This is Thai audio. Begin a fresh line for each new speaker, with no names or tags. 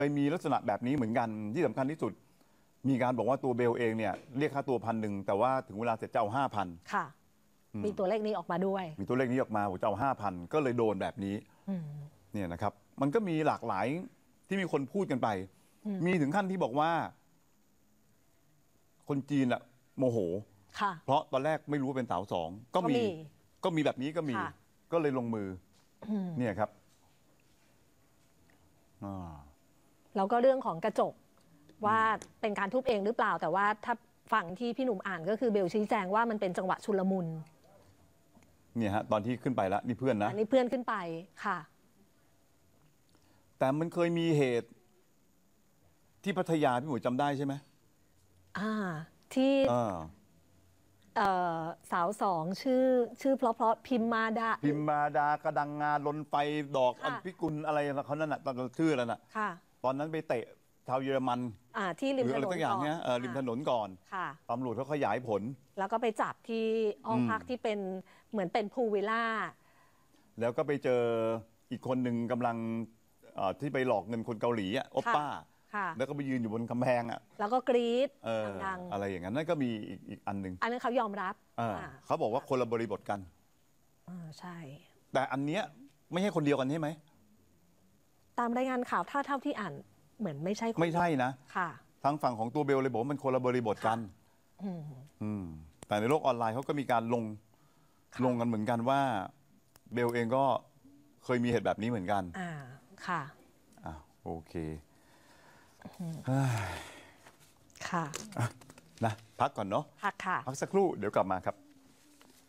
ยมีลักษณะแบบนี้เหมือนกันที่สำคัญที่สุดมีการบอกว่าตัวเบลเองเนี่ยเรียกค่าตัว1,100แต่ว่าถึงเวลาเสร็จจะเอา5,000
ค่ะมีตัวเลขนี้ออกมาด้วย
มีตัวเลขนี้ออกมาบอกจะเอา5,000ก็เลยโดนแบบนี้เนี่ยนะครับมันก็มีหลากหลายที่มีคนพูดกันไปมีถึงขั้นที่บอกว่าคนจีนอะโมโหเพราะตอนแรกไม่รู้ว่าเป็นสาวสองก็มีแบบนี้ก็เลยลงมือเนี่ยครับ
แล้วก็เรื่องของกระจกว่าเป็นการทุบเองหรือเปล่าแต่ว่าถ้าฝั่งที่พี่หนุ่มอ่านก็คือเบลชี้แจงว่ามันเป็นจังหวะชุลมุน
เนี่ยฮะตอนที่ขึ้นไปแล้วนี่เพื่อนนะ
นี่เพื่อนขึ้นไปค่ะ
แต่มันเคยมีเหตุที่พัทยาพี่หมวยจำได้ใช่ไหม
ที่สาวสองชื่อเพราะพิมมาด
ากระดังงาลนไฟดอกอัมพิกุลอะไรเขานั่นน่ะตอนชื่อแล้วน่ะตอนนั้นไปเตะชาวเยอรมัน
ที่ริมถนน
ก่อนริมถนนก่อนตำรวจเขาขยายผล
แล้วก็ไปจับที่ห้องพักที่เป็นเหมือนเป็นพูลวิลล่า
แล้วก็ไปเจออีกคนหนึ่งกำลังที่ไปหลอกเงินคนเกาหลีโอปป้าแล้วก็ไปยืนอยู่บนกำแพง
แล้วก็กรี๊ดดัง
อะไรอย่างนั้นนั่นก็มีอีกอันหนึ่ง
อันนั้นเขายอมรับ
เขาบอกว่าคนละบริบทกัน
ใช่
แต่อันเนี้ยไม่ใช่คนเดียวกันใช่ไหม
ตามรายงานข่าวเท่าที่อ่านเหมือนไม่ใช่
นะทางฝั่งของตัวเบลเลยบอกมันคนละบริบทกันแต่ในโลกออนไลน์เขาก็มีการลงกันเหมือนกันว่าเบลเองก็เคยมีเหตุแบบนี้เหมือนกัน
ค่ะ
โอเค
ค่ะ
นะพักก่อนเนาะ
พักค่ะ
พักสักครู่เดี๋ยวกลับมาครับ